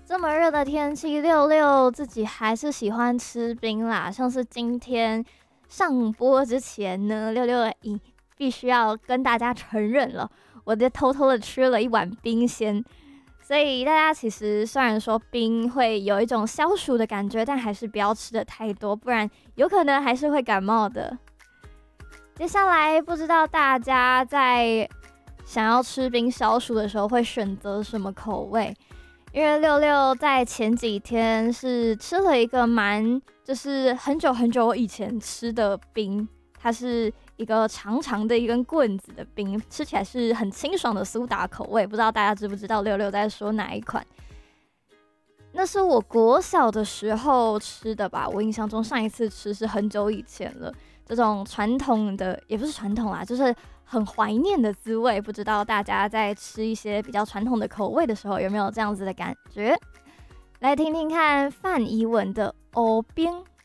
这么热的天气，六六自己还是喜欢吃冰啦。像是今天上播之前呢，六六必须要跟大家承认了，我偷偷的吃了一碗冰鲜。所以大家其实虽然说冰会有一种消暑的感觉，但还是不要吃的太多，不然有可能还是会感冒的。接下来不知道大家在想要吃冰消暑的时候会选择什么口味？因为六六在前几天是吃了一个就是很久很久以前吃的冰，它是一个长长的一根棍子的冰，吃起来是很清爽的苏打口味。不知道大家知不知道六六在说哪一款？那是我国小的时候吃的吧，我印象中上一次吃是很久以前了。这种传统的也不是传统啦，就是很怀念的滋味。不知道大家在吃一些比较传统的口味的时候，有没有这样子的感觉？来听听看范怡文的《欧冰》。